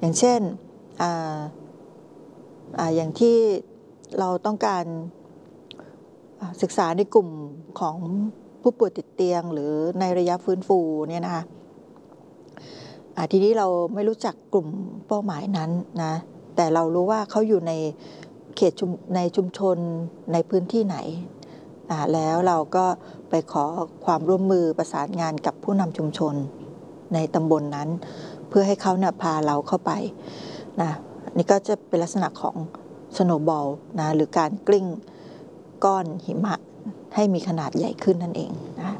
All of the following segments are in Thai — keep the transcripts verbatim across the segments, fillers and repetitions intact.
อย่างเช่นออย่างที่เราต้องการศึกษาในกลุ่มของผู้ป่วยติดเตียงหรือในระยะฟื้นฟูเนี่ยนะคะทีนี้เราไม่รู้จักกลุ่มเป้าหมายนั้นนะแต่เรารู้ว่าเขาอยู่ในเขตในชุมชนในพื้นที่ไหนแล้วเราก็ไปขอความร่วมมือประสานงานกับผู้นำชุมชนในตำบลนั้นเพื่อให้เขาเนี่ยพาเราเข้าไปนะนี่ก็จะเป็นลักษณะของสโนว์บอลนะหรือการกลิ้งก้อนหิมะให้มีขนาดใหญ่ขึ้นนั่นเองนะ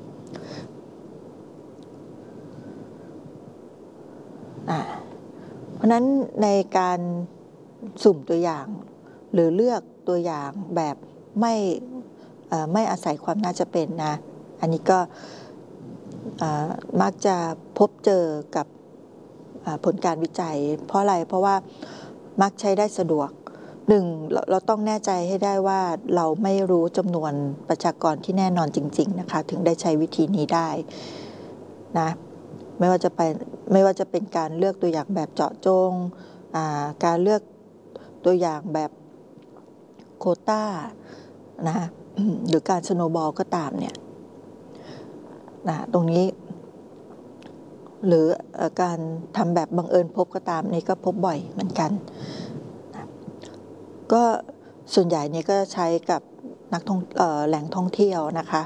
เพราะนั้นในการสุ่มตัวอย่างหรือเลือกตัวอย่างแบบไม่ไม่อาศัยความน่าจะเป็นนะอันนี้ก็มักจะพบเจอกับผลการวิจัยเพราะอะไรเพราะว่ามักใช้ได้สะดวกหนึ่งเราต้องแน่ใจให้ได้ว่าเราไม่รู้จำนวนประชากรที่แน่นอนจริงๆนะคะถึงได้ใช้วิธีนี้ได้นะไม่ว่าจะไปไม่ว่าจะเป็นการเลือกตัวอย่างแบบเจาะจงการเลือกตัวอย่างแบบโควต้านะหรือการสโนว์บอลก็ตามเนี่ยนะตรงนี้หรือการทำแบบบังเอิญพบก็ตามนี่ก็พบบ่อยเหมือนกันนะก็ส่วนใหญ่เนี่ยก็ใช้กับนักท่องแหล่งท่องเที่ยวนะคะ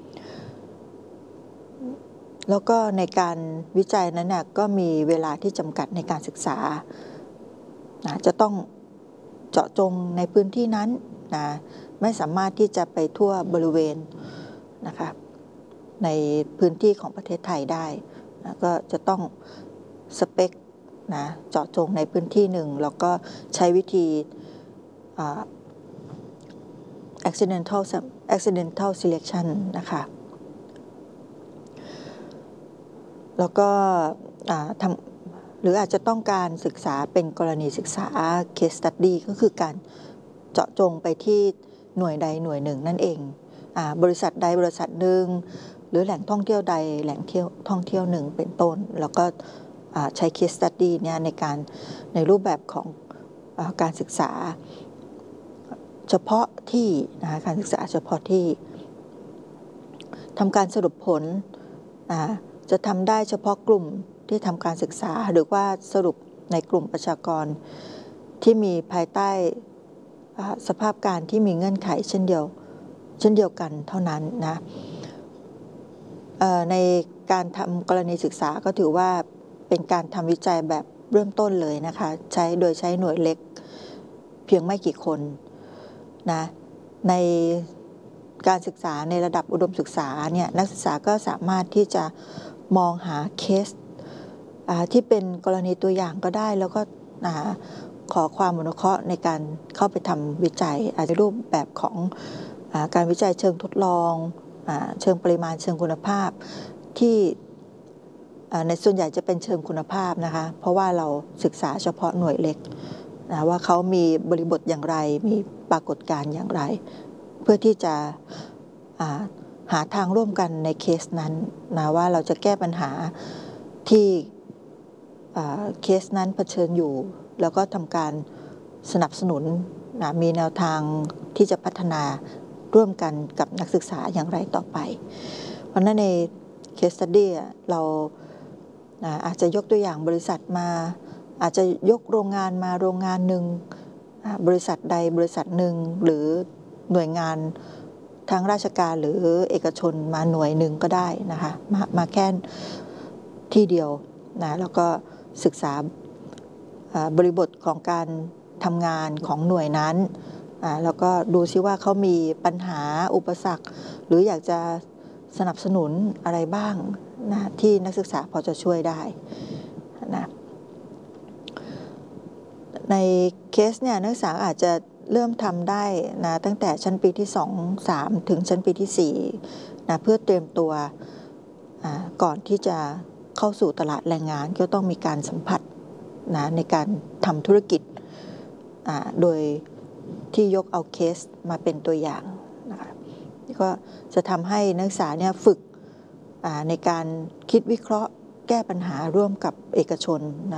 แล้วก็ในการวิจัยนั้นน่ะก็มีเวลาที่จำกัดในการศึกษานะจะต้องเจาะจงในพื้นที่นั้นนะไม่สามารถที่จะไปทั่วบริเวณนะคะในพื้นที่ของประเทศไทยได้นะก็จะต้องสเปคนะเจาะจงในพื้นที่หนึ่งแล้วก็ใช้วิธี accidental accidental selection นะคะแล้วก็ทำหรืออาจจะต้องการศึกษาเป็นกรณีศึกษา case study ก็คือการเจาะจงไปที่หน่วยใดหน่วยหนึ่งนั่นเองบริษัทใดบริษัทหนึ่งหรือแหล่งท่องเที่ยวใดแหล่งเที่ยวท่องเที่ยวหนึ่งเป็นต้นแล้วก็ใช้ case study เนี่ยในการในรูปแบบของการศึกษาเฉพาะที่นะคะการศึกษาเฉพาะที่ทำการสรุปผลจะทำได้เฉพาะกลุ่มที่ทำการศึกษาหรือว่าสรุปในกลุ่มประชากรที่มีภายใต้สภาพการที่มีเงื่อนไขเช่นเดียวเช่นเดียวกันเท่านั้นนะในการทำกรณีศึกษาก็ถือว่าเป็นการทำวิจัยแบบเริ่มต้นเลยนะคะใช้โดยใช้หน่วยเล็กเพียงไม่กี่คนนะในการศึกษาในระดับอุดมศึกษาเนี่ยนักศึกษาก็สามารถที่จะมองหาเคสที่เป็นกรณีตัวอย่างก็ได้แล้วก็ขอความอนุเคราะห์ในการเข้าไปทำวิจัยอาจจะรูปแบบของการวิจัยเชิงทดลองเชิงปริมาณเชิงคุณภาพที่ในส่วนใหญ่จะเป็นเชิงคุณภาพนะคะเพราะว่าเราศึกษาเฉพาะหน่วยเล็กนะว่าเขามีบริบทอย่างไรมีปรากฏการณ์อย่างไรเพื่อที่จะหาทางร่วมกันในเคสนั้นนะว่าเราจะแก้ปัญหาที่เคสนั้นเผชิญอยู่แล้วก็ทำการสนับสนุนนะมีแนวทางที่จะพัฒนาร่วมกันกับนักศึกษาอย่างไรต่อไปเพราะนั้นใน case study เราอาจจะยกตัวอย่างบริษัทมาอาจจะยกโรงงานมาโรงงานหนึ่งบริษัทใดบริษัทหนึ่งหรือหน่วยงานทางราชการหรือเอกชนมาหน่วยหนึ่งก็ได้นะคะมามาแค่ที่เดียวนะแล้วก็ศึกษาบริบทของการทำงานของหน่วยนั้นแล้วก็ดูซิว่าเขามีปัญหาอุปสรรคหรืออยากจะสนับสนุนอะไรบ้างนะที่นักศึกษาพอจะช่วยได้นะในเคสเนี่ยนักศึกษาอาจจะเริ่มทำได้นะตั้งแต่ชั้นปีที่สอง สามถึงชั้นปีที่สี่นะเพื่อเตรียมตัวก่อนที่จะเข้าสู่ตลาดแรงงานก็ต้องมีการสัมผัสนะในการทำธุรกิจโดยที่ยกเอาเคสมาเป็นตัวอย่างนะคะก็จะทำให้นักศึกษาเนี่ยฝึกในการคิดวิเคราะห์แก้ปัญหาร่วมกับเอกชนนะ